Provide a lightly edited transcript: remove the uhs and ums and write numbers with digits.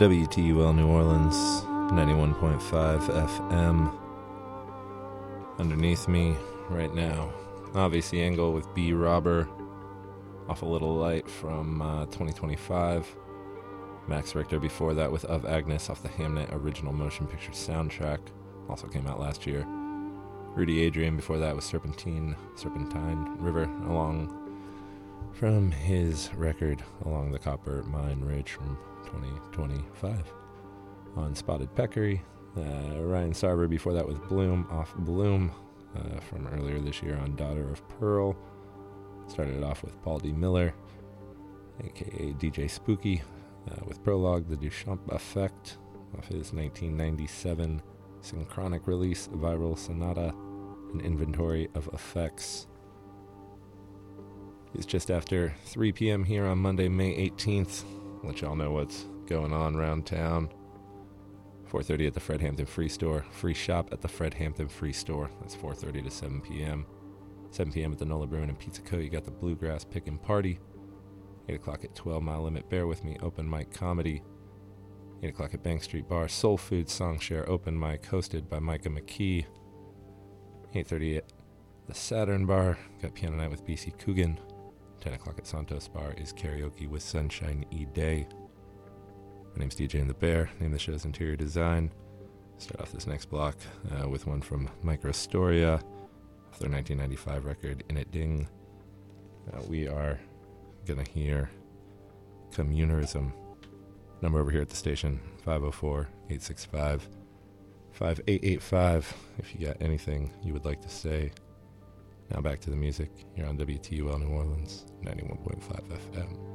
WTUL New Orleans, 91.5 FM. Underneath me right now, obviously Engel with B Robber, off a Little Light from 2025. Max Richter before that with Of Agnes off the Hamnet original motion picture soundtrack, also came out last year. Rudy Adrian before that with Serpentine River, along from his record Along the Copper Mine Ridge from 2025. On Spotted Peccary, Ryan Sarver before that with Bloom off Bloom from earlier this year on Daughter of Pearl. Started it off with Paul D. Miller, aka DJ Spooky, with Prologue, The Duchamp Effect, off his 1997 synchronic release, Viral Sonata, an Inventory of Effects. It's just after 3 p.m. here on Monday, May 18th. Let y'all know what's going on around town. 4:30 at the Fred Hampton Free Store. Free shop at the Fred Hampton Free Store. That's 4:30 to 7 p.m. 7 p.m. at the Nola Bruin and Pizza Co. You got the Bluegrass Pickin' Party. 8 o'clock at 12 Mile Limit Bear With Me Open Mic Comedy. 8 o'clock at Bank Street Bar Soul Food Songshare Open Mic hosted by Micah McKee. 8:30 at the Saturn Bar. Got Piano Night with BC Coogan. 10 o'clock at Santos Bar is karaoke with Sunshine E. Day. My name's DJ and the Bear. Name of the show's Interior Design. Start off this next block with one from Microstoria off their 1995 record, In It Ding. We are going to hear Communerism. Number over here at the station, 504-865-5885 if you got anything you would like to say. Now back to the music. You're on WTUL New Orleans, 91.5 FM.